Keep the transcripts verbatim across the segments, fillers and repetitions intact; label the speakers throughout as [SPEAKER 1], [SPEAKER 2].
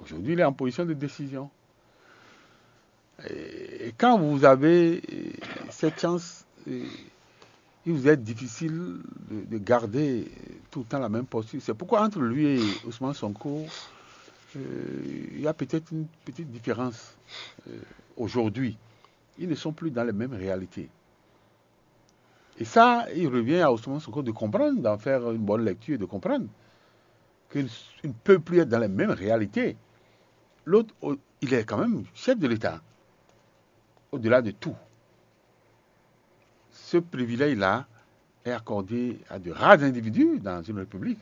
[SPEAKER 1] Aujourd'hui, il est en position de décision. Et, et quand vous avez cette chance, il vous est difficile de, de garder tout le temps la même posture. C'est pourquoi entre lui et Ousmane Sonko, euh, il y a peut-être une petite différence euh, aujourd'hui. Ils ne sont plus dans les mêmes réalités. Et ça, il revient à Ousmane Sonko de comprendre, d'en faire une bonne lecture, de comprendre qu'il ne peut plus être dans les mêmes réalités. L'autre, il est quand même chef de l'État, au-delà de tout. Ce privilège-là est accordé à de rares individus dans une république.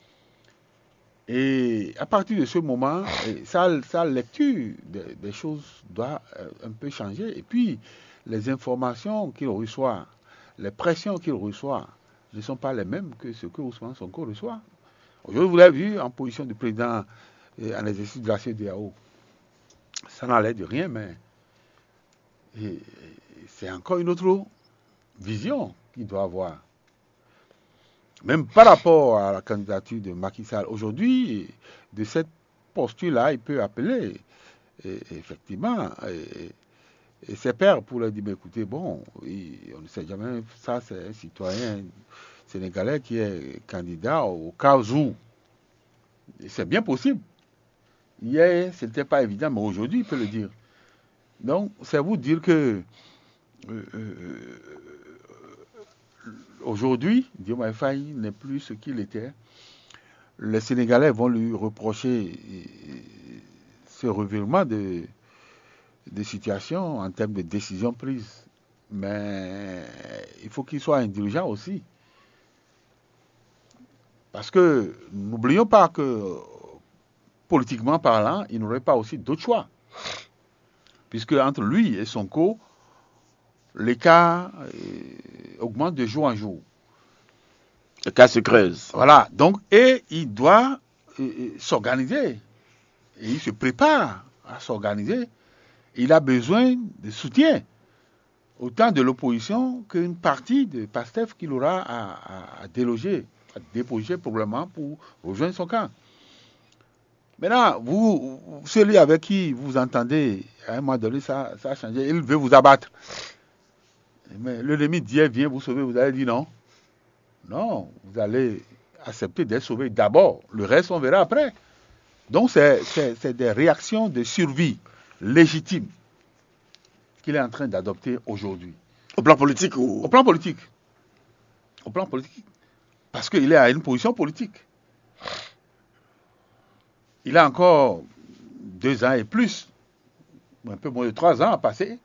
[SPEAKER 1] Et à partir de ce moment, sa, sa lecture des, des choses doit un peu changer. Et puis, les informations qu'il reçoit, les pressions qu'il reçoit ne sont pas les mêmes que ce que Ousmane Sonko reçoit. Aujourd'hui, vous l'avez vu en position de président en exercice de la C E D E A O. Ça n'allait de rien, mais et, c'est encore une autre vision qu'il doit avoir. Même par rapport à la candidature de Macky Sall, aujourd'hui, de cette posture-là, il peut appeler, et, effectivement, et, et ses pairs pour leur dire, mais écoutez, bon, il, on ne sait jamais, ça c'est un citoyen sénégalais qui est candidat au cas où. Et c'est bien possible. Hier, ce n'était pas évident, mais aujourd'hui, il peut le dire. Donc, c'est vous dire que euh, euh, aujourd'hui, Diomaye Faye n'est plus ce qu'il était. Les Sénégalais vont lui reprocher ce revirement de, de situation en termes de décisions prises. Mais il faut qu'il soit indulgent aussi. Parce que n'oublions pas que, politiquement parlant, il n'aurait pas aussi d'autre choix. Puisque entre lui et Sonko, l'écart augmente de jour en jour.
[SPEAKER 2] Le cas se creuse.
[SPEAKER 1] Voilà. Donc, et il doit euh, s'organiser. Et il se prépare à s'organiser. Il a besoin de soutien. Autant de l'opposition qu'une partie de PASTEF qu'il aura à, à, à déloger, à déposer probablement pour rejoindre son camp. Maintenant, vous, celui avec qui vous entendez, à un moment donné, ça, ça a changé, il veut vous abattre. Mais l'ennemi dit, viens vous sauver, vous allez dire non. Non, vous allez accepter d'être sauvé d'abord. Le reste, on verra après. Donc, c'est, c'est, c'est des réactions de survie légitimes qu'il est en train d'adopter aujourd'hui.
[SPEAKER 2] Au plan politique ou...
[SPEAKER 1] Au plan politique. Au plan politique. Parce qu'il est à une position politique. Il a encore deux ans et plus, un peu moins de trois ans à passer.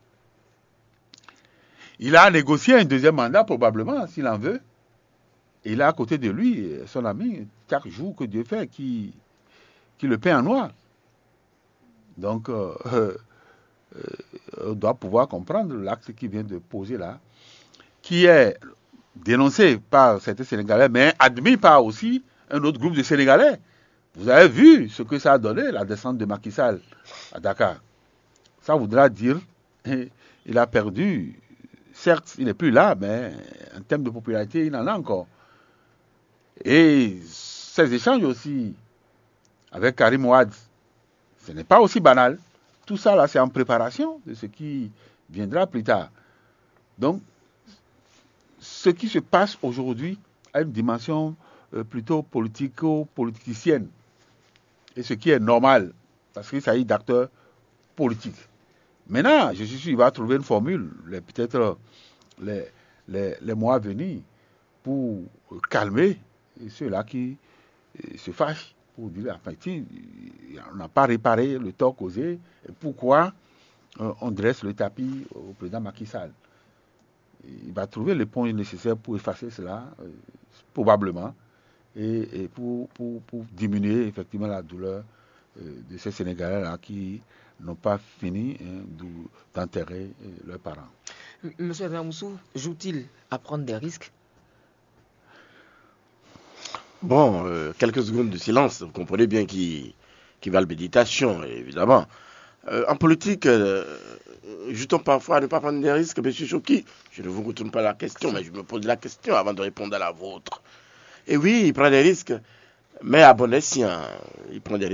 [SPEAKER 1] Il a négocié un deuxième mandat, probablement, s'il en veut. Et il a à côté de lui son ami, chaque jour que Dieu fait, qui, qui le peint en noir. Donc, euh, euh, on doit pouvoir comprendre l'acte qu'il vient de poser là, qui est dénoncé par certains Sénégalais, mais admis par aussi un autre groupe de Sénégalais. Vous avez vu ce que ça a donné, la descente de Macky Sall à Dakar. Ça voudra dire qu'il a perdu. Certes, il n'est plus là, mais en termes de popularité, il en a encore. Et ces échanges aussi avec Karim Ouad, ce n'est pas aussi banal. Tout ça, là, c'est en préparation de ce qui viendra plus tard. Donc, ce qui se passe aujourd'hui a une dimension euh, plutôt politico-politicienne. Et ce qui est normal, parce qu'il s'agit d'acteurs politiques. Maintenant, je suis sûr qu'il va trouver une formule, les, peut-être les, les, les mois à venir, pour calmer ceux-là qui euh, se fâchent, pour dire, enfin, on n'a pas réparé le tort causé, et pourquoi euh, on dresse le tapis au président Macky Sall. Il va trouver les points nécessaires pour effacer cela, euh, probablement, et, et pour, pour, pour diminuer effectivement la douleur euh, de ces Sénégalais-là qui n'ont pas fini hein, d'enterrer euh, leurs parents.
[SPEAKER 3] Monsieur Ramoussou, joue-t-il à prendre des risques?
[SPEAKER 2] Bon, euh, quelques secondes de silence, vous comprenez bien qu'il qui valent méditation, évidemment. Euh, en politique, euh, jutons parfois à ne pas prendre des risques, M. Choki. Je ne vous retourne pas la question, mais je me pose la question avant de répondre à la vôtre. Et oui, il prend des risques, mais à bon escient. Il prend des risques.